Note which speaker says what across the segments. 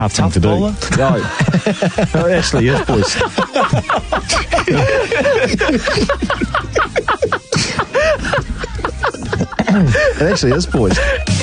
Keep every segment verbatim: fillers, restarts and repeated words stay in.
Speaker 1: Tough thing to do.
Speaker 2: No. No, it actually is, boys. It actually is, boys.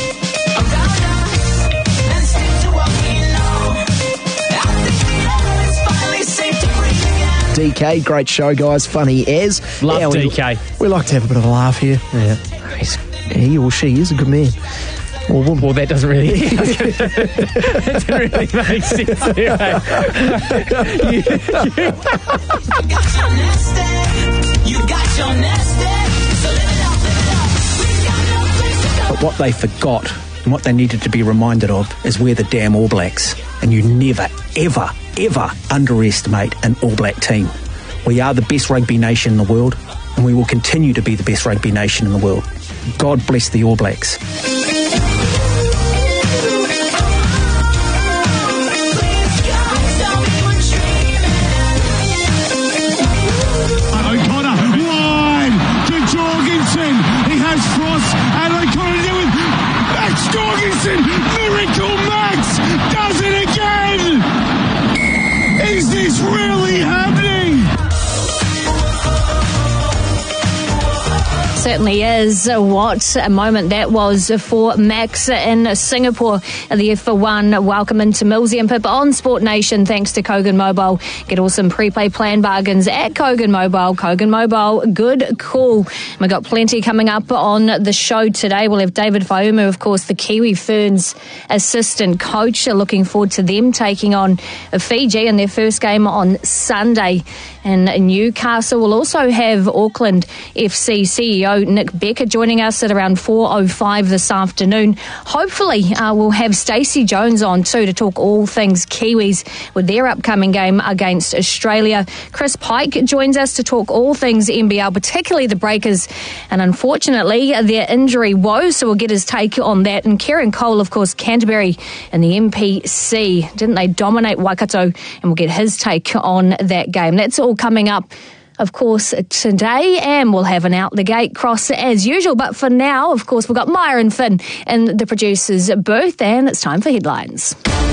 Speaker 3: D K, great show, guys. Funny as.
Speaker 1: Love
Speaker 3: yeah, we,
Speaker 1: D K.
Speaker 3: We like to have a bit of a laugh here.
Speaker 1: Yeah.
Speaker 3: He's, he or she is a good man. Or woman.
Speaker 1: Well, that doesn't really... that doesn't really make sense anyway. you, you.
Speaker 4: You got your nest egg. You got your nest egg. So live it up, live it up. We got no place to go.
Speaker 3: But what they forgot and what they needed to be reminded of is we're the damn All Blacks. And you never, ever, ever underestimate an All Black team. We are the best rugby nation in the world, and we will continue to be the best rugby nation in the world. God bless the All Blacks.
Speaker 5: Jorgensen, Miracle Max, does it again! Is this really happening?
Speaker 6: Certainly is. What a moment that was for Max in Singapore. The F one welcome into Millsy and Pip on Sport Nation thanks to Kogan Mobile. Get awesome pre-play plan bargains at Kogan Mobile. Kogan Mobile, good call. We've got plenty coming up on the show today. We'll have David Faumu, of course, the Kiwi Ferns assistant coach. Looking forward to them taking on Fiji in their first game on Sunday in Newcastle. We'll also have Auckland F C C E O Nick Becker joining us at around four oh five this afternoon. Hopefully uh, we'll have Stacey Jones on too to talk all things Kiwis with their upcoming game against Australia. Chris Pike joins us to talk all things N B L, particularly the Breakers and unfortunately their injury woes, so we'll get his take on that. And Kieran Cole, of course, Canterbury and the M P C, didn't they dominate Waikato? And we'll get his take on that game. That's all coming up, of course, today, and we'll have an Out the Gate cross as usual. But for now, of course, we've got Maya and Finn in the producer's booth, and it's time for headlines.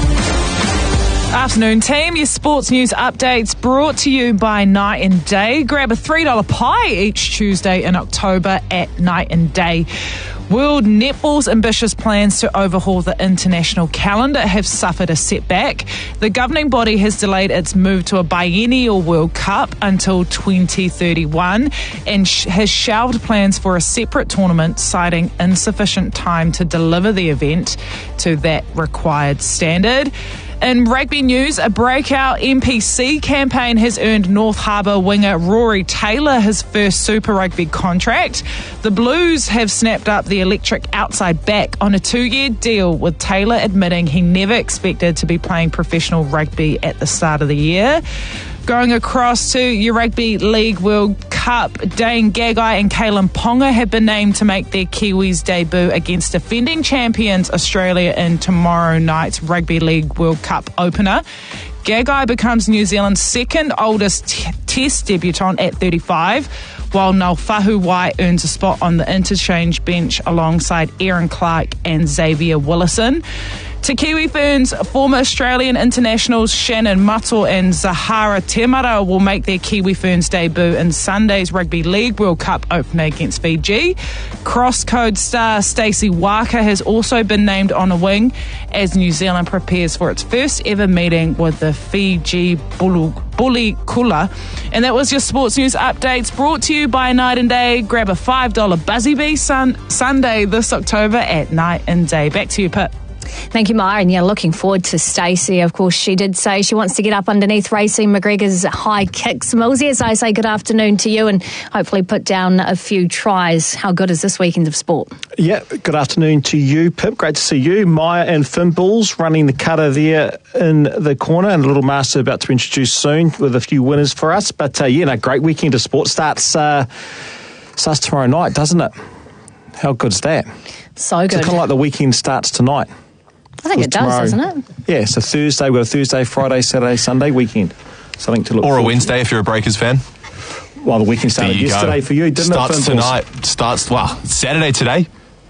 Speaker 7: Afternoon, team. Your sports news updates brought to you by Night and Day. Grab a three dollar pie each Tuesday in October at Night and Day. World Netball's ambitious plans to overhaul the international calendar have suffered a setback. The governing body has delayed its move to a biennial World Cup until twenty thirty-one and sh- has shelved plans for a separate tournament, citing insufficient time to deliver the event to that required standard. In rugby news, a breakout N P C campaign has earned North Harbour winger Rory Taylor his first Super Rugby contract. The Blues have snapped up the electric outside back on a two-year deal, with Taylor admitting he never expected to be playing professional rugby at the start of the year. Going across to your Rugby League World Cup, Dane Gagai and Kalen Ponga have been named to make their Kiwis debut against defending champions Australia in tomorrow night's Rugby League World Cup opener. Gagai becomes New Zealand's second oldest t- test debutant at thirty-five, while Naufahu White earns a spot on the interchange bench alongside Aaron Clark and Xavier Willison. To Kiwi Ferns, former Australian internationals Shannon Mato and Zahara Temara will make their Kiwi Ferns debut in Sunday's Rugby League World Cup opener against Fiji. Crosscode star Stacey Waka has also been named on a wing as New Zealand prepares for its first ever meeting with the Fiji Bulu. Bully Kula. And that was your sports news updates brought to you by Night and Day. Grab a five dollar Buzzy Bee sun- Sunday this October at Night and Day. Back to you, Pip.
Speaker 6: Thank you, Mara. And yeah, looking forward to Stacey. Of course, she did say she wants to get up underneath Racing McGregor's high kicks. Millsy, as I say, good afternoon to you and hopefully put down a few tries. How good is this weekend of sport?
Speaker 2: Yeah, good afternoon to you, Pip. Great to see you. Maya and Finn Bulls running the cutter there in the corner, and a little master about to be introduced soon with a few winners for us. But uh, yeah, no, great weekend of sport. Starts, uh, starts tomorrow night, doesn't it? How good's that?
Speaker 6: So good.
Speaker 2: It's kind of like the weekend starts tonight.
Speaker 6: I think it does,
Speaker 2: tomorrow.
Speaker 6: Doesn't it?
Speaker 2: Yeah, so Thursday, we've got a Thursday, Friday, Saturday, Sunday weekend. Something to look
Speaker 8: Or
Speaker 2: forward
Speaker 8: a Wednesday
Speaker 2: to.
Speaker 8: if you're a Breakers fan.
Speaker 2: Well, the weekend started yesterday
Speaker 8: go.
Speaker 2: for you, didn't
Speaker 8: starts
Speaker 2: it?
Speaker 8: Starts tonight. Starts, well, Saturday today.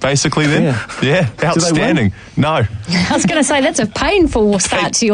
Speaker 8: basically then.
Speaker 2: Yeah.
Speaker 8: Yeah,
Speaker 2: they
Speaker 8: outstanding. No.
Speaker 6: I was going to say, that's a painful start to your